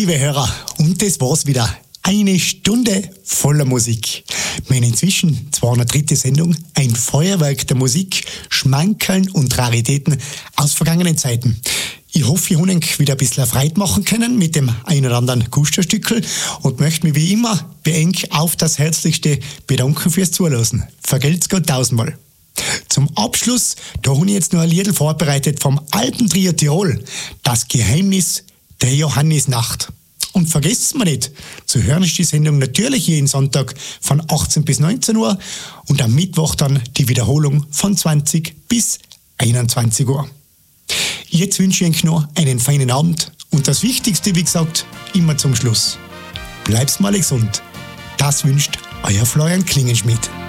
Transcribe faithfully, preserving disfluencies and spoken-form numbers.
liebe Hörer, und das war's wieder. Eine Stunde voller Musik. Meine inzwischen zweihundertdritte Sendung, ein Feuerwerk der Musik, Schmankerln und Raritäten aus vergangenen Zeiten. Ich hoffe, ich habe euch wieder ein bisschen Freude machen können mit dem ein oder anderen Gusterstückel und möchte mich wie immer bei euch auf das Herzlichste bedanken fürs Zuhören. Vergelt's Gott tausendmal. Zum Abschluss, da habe ich jetzt noch ein Liedl vorbereitet vom Alpentrio Tirol, das Geheimnis der Johannisnacht. Und vergesst mal nicht, zu hören ist die Sendung natürlich jeden Sonntag von achtzehn bis neunzehn Uhr und am Mittwoch dann die Wiederholung von zwanzig bis einundzwanzig Uhr. Jetzt wünsche ich euch noch einen feinen Abend und das Wichtigste, wie gesagt, immer zum Schluss. Bleibt's mal gesund. Das wünscht euer Florian Klingenschmidt.